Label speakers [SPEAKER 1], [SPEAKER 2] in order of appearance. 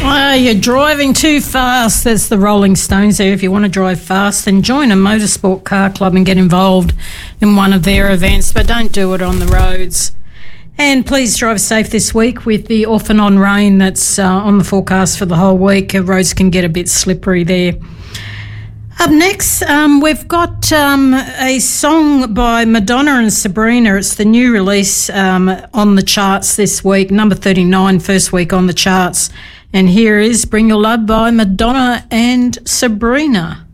[SPEAKER 1] You're driving too fast. That's the Rolling Stones there. If you want to drive fast, then join a motorsport car club and get involved in one of their events, but don't do it on the roads. And please drive safe this week with the off and on rain that's on the forecast for the whole week. Roads can get a bit slippery there. Up next, we've got a song by Madonna and Sabrina. It's the new release on the charts this week, number 39, first week on the charts. And here is Bring Your Love by Madonna and Sabrina.